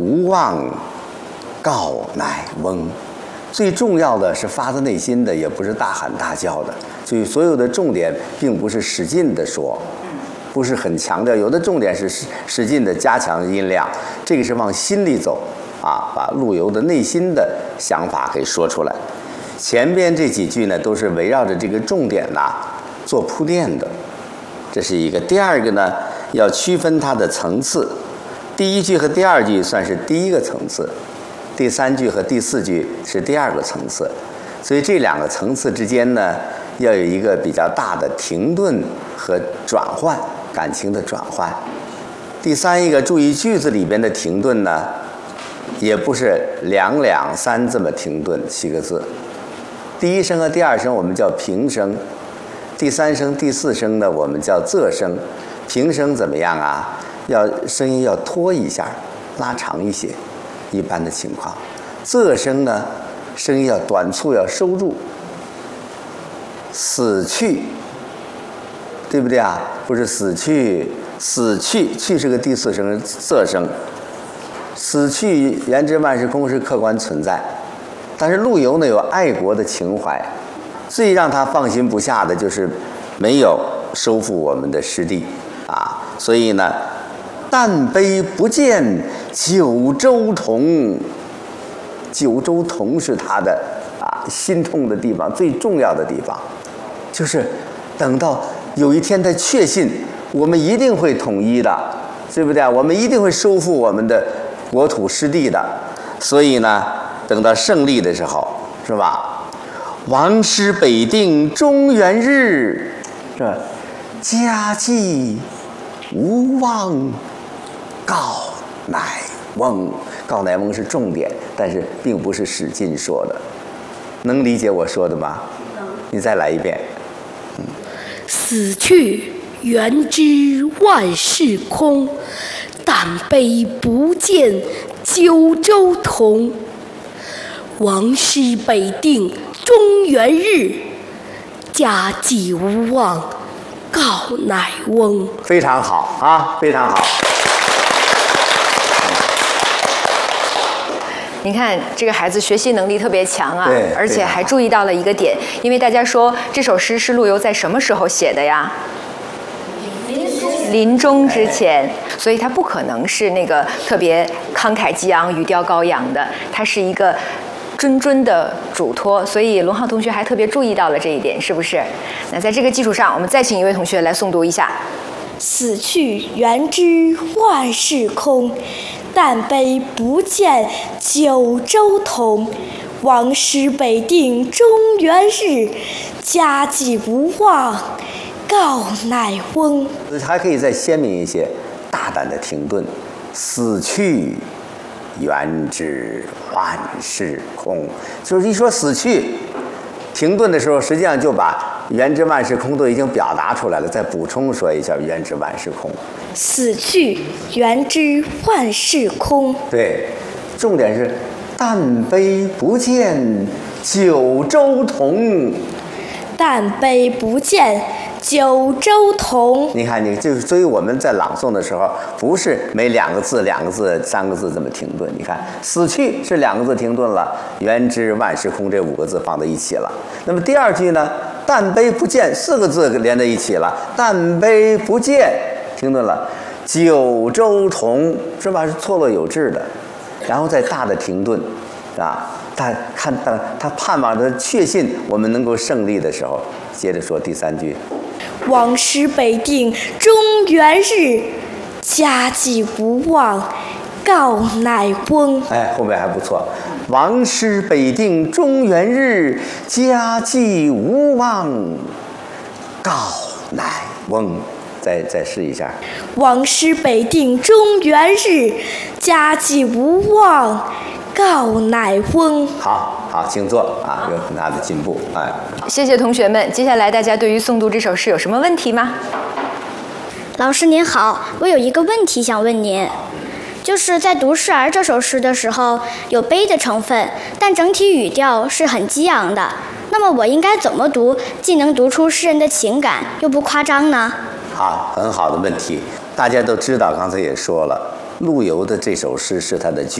无望，告乃翁。最重要的是发自内心的，也不是大喊大叫的。所以所有的重点并不是使劲的说，不是很强调，有的重点是使劲的加强音量，这个是往心里走啊，把陆游的内心的想法给说出来。前边这几句呢，都是围绕着这个重点做铺垫的，这是一个。第二个呢，要区分它的层次，第一句和第二句算是第一个层次，第三句和第四句是第二个层次，所以这两个层次之间呢，要有一个比较大的停顿和转换，感情的转换。第三一个，注意句子里边的停顿呢，也不是两两三这么停顿7个字，第一声和第二声我们叫平声，第三声第四声呢我们叫仄声。平声怎么样啊？声音要拖一下，拉长一些，一般的情况。仄声呢，声音要短促，要收住。死去，对不对啊？不是死去，死去，去是个第四声，仄声。死去原之万事空是客观存在，但是陆游呢有爱国的情怀，最让他放心不下的就是没有收复我们的失地啊，所以呢，但悲不见九州同，九州同是他的心痛的地方，最重要的地方，就是等到有一天他确信我们一定会统一的，对不对？我们一定会收复我们的国土失地的，所以呢，等到胜利的时候，是吧？王师北定中原日，是吧？家祭无望，告乃翁。告乃翁是重点，但是并不是使劲说的。能理解我说的吗？你再来一遍。 死去元知万事空，但悲不见九州同。王师北定中原日，家祭无望，告乃翁。 非常好啊，非常好。 你看这个孩子学习能力特别强啊， 对， 而且还注意到了一个点，因为大家说这首诗是陆游在什么时候写的呀？临终之前，所以他不可能是那个特别慷慨激昂、语调高扬的，他是一个谆谆的嘱托，所以龙浩同学还特别注意到了这一点，是不是？那在这个基础上，我们再请一位同学来诵读一下： 死去元知万事空，但悲不见九州同。王师北定中原日，家祭无望，告乃翁。 还可以再鲜明一些，大胆的停顿。死去元知万事空，就是一说死去，停顿的时候，实际上就把元知万事空都已经表达出来了。再补充说一下元知万事空。 死去元知万事空。 对，重点是但悲不见九州同。 但悲不见九州同。 你看，所以我们在朗诵的时候，不是每2个字、2个字、3个字这么停顿。你看，死去是2个字停顿了，元知万事空这5个字放在一起了。那么第二句呢，但悲不见4个字连在一起了，但悲不见停顿了，九州同是吧？是错落有致的，然后再大的停顿，啊。他盼望着确信我们能够胜利的时候，接着说第3句： 王师北定中原日，家祭无望，告乃翁。 哎，后面还不错。王师北定中原日，家祭无望，告乃翁。再试一下。 王师北定中原日，家祭无望，告乃翁。 好，请坐啊，有很大的进步。哎， 谢谢同学们。接下来大家对于诵读这首诗有什么问题吗？ 老师您好，我有一个问题想问您，就是在读《示儿》这首诗的时候，有悲的成分，但整体语调是很激昂的。那么我应该怎么读，既能读出诗人的情感，又不夸张呢？ 好，很好的问题。大家都知道，刚才也说了，陆游的这首诗是他的